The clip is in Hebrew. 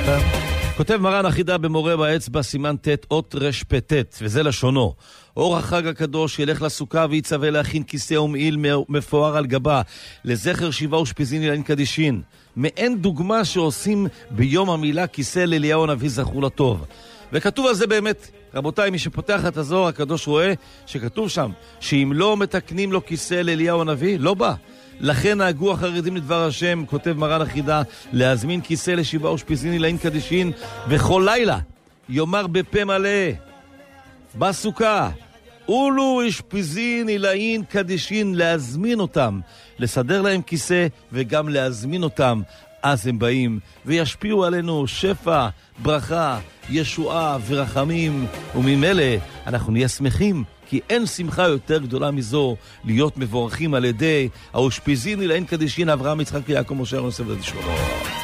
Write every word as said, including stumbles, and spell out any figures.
כותב מרן החידה במורה באצבע סימן ת' אות רש פתת, וזה לשונו. אור החג הקדוש ילך לסוכה ויצווה להכין כיסא ומעיל מפואר על גבה, לזכר שבעה ושפיזין אילין קדישין. מעין דוגמה שעושים ביום המילה כיסא לאליהו הנביא זכור לטוב. וכתוב על זה באמת, רבותיי, מי שפותח את הזוהר הקדוש רואה שכתוב שם, שאם לא מתקנים לו כיסא לאליהו הנביא, לא בא. לכן נהגו החרדים לדבר השם, כותב מרן החידה, להזמין כיסא לשבעה ושפיזין אילין קדישין, וכל לילה יאמר בפה מלא בסוכה, אולו אשפיזין אילין קדישין, להזמין אותם, לסדר להם כיסא וגם להזמין אותם. אז הם באים וישפיעו עלינו שפע, ברכה, ישועה ורחמים, וממילא אנחנו נהיה שמחים, כי אין שמחה יותר גדולה מזו להיות מבורכים על ידי האושפיזין אילין קדישין אברהם יצחק יעקב משה יוסף ושלמה.